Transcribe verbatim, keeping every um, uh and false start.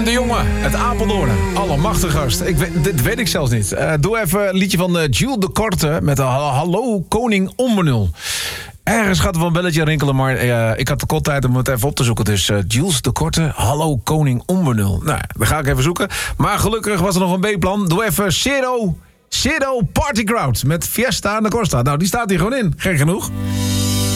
Wim de Jonge, het Apeldoorn. Allemachtig gast. Ik weet, dit weet ik zelfs niet. Uh, doe even een liedje van uh, Jules de Korte met de Hallo Koning Onbenul. Ergens gaat er wel een belletje rinkelen, maar uh, ik had de kort tijd om het even op te zoeken. Dus uh, Jules de Korte, Hallo Koning Onbenul. Nou, dan ga ik even zoeken. Maar gelukkig was er nog een B-plan. Doe even Cero, Cero Party Crowd met Fiesta aan de Costa. Nou, die staat hier gewoon in. Gek genoeg.